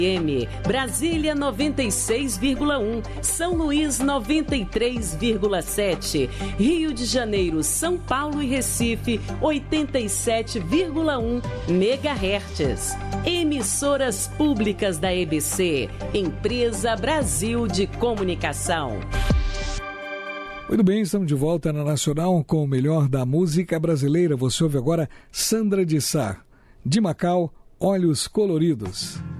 Brasília 96,1, São Luís 93,7, Rio de Janeiro, São Paulo e Recife 87,1 MHz. Emissoras públicas da EBC, Empresa Brasil de Comunicação. Muito bem, estamos de volta na Nacional com o melhor da música brasileira. Você ouve agora Sandra de Sá, de Macau, Olhos Coloridos.